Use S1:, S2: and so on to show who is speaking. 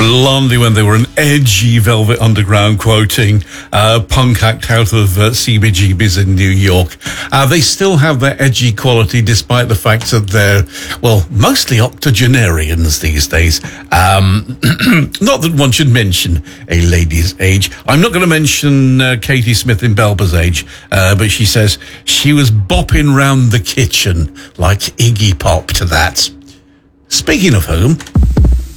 S1: Blondie when they were an edgy Velvet Underground quoting punk act out of CBGB's in New York. They still have their edgy quality despite the fact that they're, well, mostly octogenarians these days. Not that one should mention a lady's age. I'm not going to mention Katie Smith in Belba's age, but she says she was bopping round the kitchen like Iggy Pop to that. Speaking of whom...